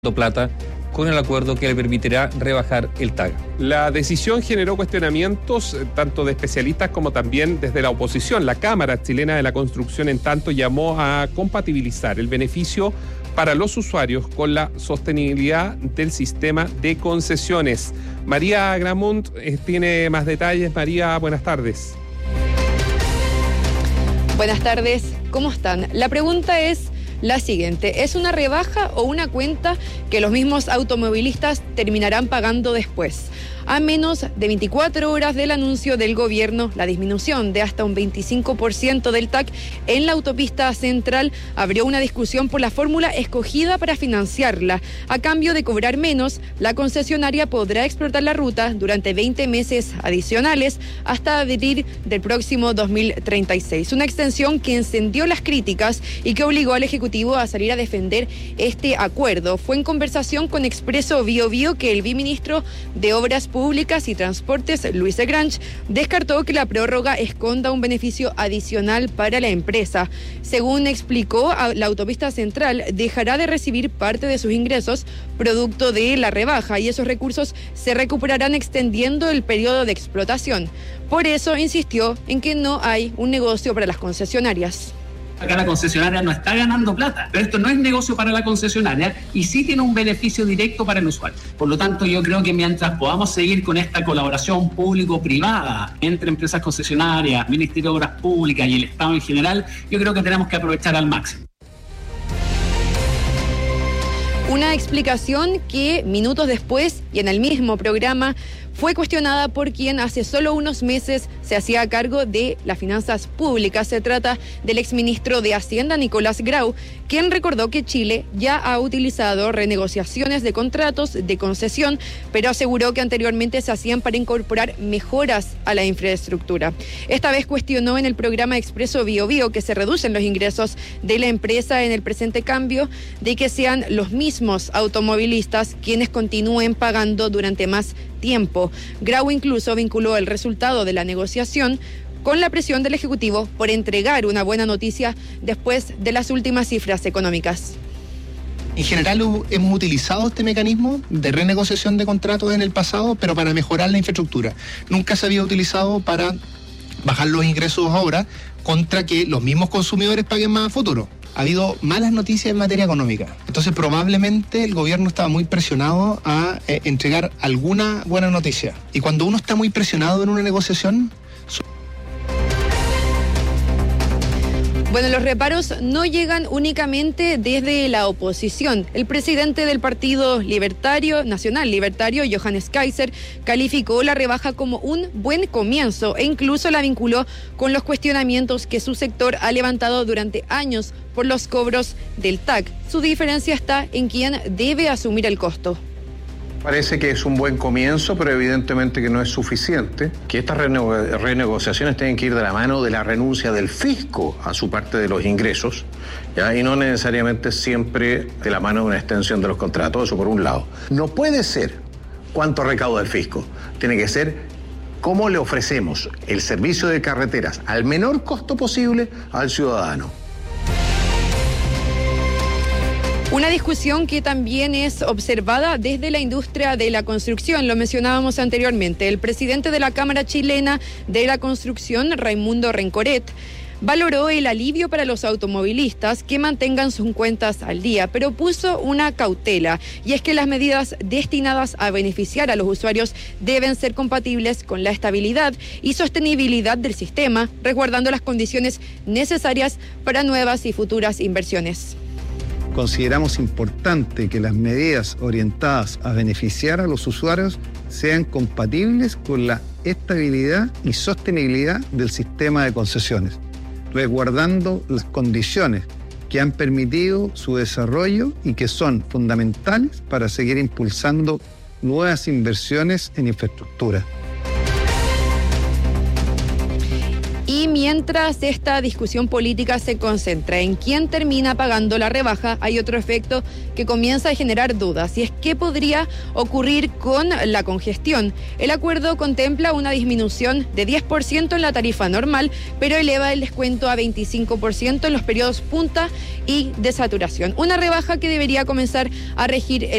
plata con el acuerdo que le permitirá rebajar el TAG. La decisión generó cuestionamientos tanto de especialistas como también desde la oposición. La Cámara Chilena de la Construcción, en tanto, llamó a compatibilizar el beneficio para los usuarios con la sostenibilidad del sistema de concesiones. María Gramont tiene más detalles. María, buenas tardes. Buenas tardes, ¿cómo están? La pregunta es la siguiente: ¿es una rebaja o una cuenta que los mismos automovilistas terminarán pagando después? A menos de 24 horas del anuncio del gobierno, la disminución de hasta un 25% del TAC en la autopista central abrió una discusión por la fórmula escogida para financiarla. A cambio de cobrar menos, la concesionaria podrá explotar la ruta durante 20 meses adicionales hasta abril del próximo 2036. Una extensión que encendió las críticas y que obligó al Ejecutivo a salir a defender este acuerdo. Fue en conversación con Expreso Biobío que el viceministro de Obras Públicas y Transportes, Luis Egranch, descartó que la prórroga esconda un beneficio adicional para la empresa. Según explicó, la autopista central dejará de recibir parte de sus ingresos producto de la rebaja y esos recursos se recuperarán extendiendo el periodo de explotación. Por eso insistió en que no hay un negocio para las concesionarias. Acá la concesionaria no está ganando plata, pero esto no es negocio para la concesionaria y sí tiene un beneficio directo para el usuario. Por lo tanto, yo creo que mientras podamos seguir con esta colaboración público-privada entre empresas concesionarias, Ministerio de Obras Públicas y el Estado en general, yo creo que tenemos que aprovechar al máximo. Una explicación que minutos después y en el mismo programa fue cuestionada por quien hace solo unos meses se hacía cargo de las finanzas públicas. Se trata del exministro de Hacienda, Nicolás Grau, quien recordó que Chile ya ha utilizado renegociaciones de contratos de concesión, pero aseguró que anteriormente se hacían para incorporar mejoras a la infraestructura. Esta vez cuestionó en el programa Expreso Biobío que se reducen los ingresos de la empresa en el presente cambio de que sean los mismos automovilistas quienes continúen pagando durante más tiempo. Grau incluso vinculó el resultado de la negociación con la presión del Ejecutivo por entregar una buena noticia después de las últimas cifras económicas. En general hemos utilizado este mecanismo de renegociación de contratos en el pasado, pero para mejorar la infraestructura. Nunca se había utilizado para bajar los ingresos ahora contra que los mismos consumidores paguen más a futuro. Ha habido malas noticias en materia económica. Entonces probablemente el gobierno estaba muy presionado a entregar alguna buena noticia. Y cuando uno está muy presionado en una negociación... Bueno, los reparos no llegan únicamente desde la oposición. El presidente del Partido Nacional Libertario, Johannes Kaiser, calificó la rebaja como un buen comienzo e incluso la vinculó con los cuestionamientos que su sector ha levantado durante años por los cobros del TAC. Su diferencia está en quién debe asumir el costo. Parece que es un buen comienzo, pero evidentemente que no es suficiente, que estas renegociaciones tienen que ir de la mano de la renuncia del fisco a su parte de los ingresos, ¿ya? Y no necesariamente siempre de la mano de una extensión de los contratos, eso por un lado. No puede ser cuánto recauda el fisco, tiene que ser cómo le ofrecemos el servicio de carreteras al menor costo posible al ciudadano. Una discusión que también es observada desde la industria de la construcción, lo mencionábamos anteriormente. El presidente de la Cámara Chilena de la Construcción, Raimundo Rencoret, valoró el alivio para los automovilistas que mantengan sus cuentas al día, pero puso una cautela, y es que las medidas destinadas a beneficiar a los usuarios deben ser compatibles con la estabilidad y sostenibilidad del sistema, resguardando las condiciones necesarias para nuevas y futuras inversiones. Consideramos importante que las medidas orientadas a beneficiar a los usuarios sean compatibles con la estabilidad y sostenibilidad del sistema de concesiones, resguardando las condiciones que han permitido su desarrollo y que son fundamentales para seguir impulsando nuevas inversiones en infraestructura. Y mientras esta discusión política se concentra en quién termina pagando la rebaja, hay otro efecto que comienza a generar dudas, y es qué podría ocurrir con la congestión. El acuerdo contempla una disminución de 10% en la tarifa normal, pero eleva el descuento a 25% en los periodos punta y de saturación. Una rebaja que debería comenzar a regir el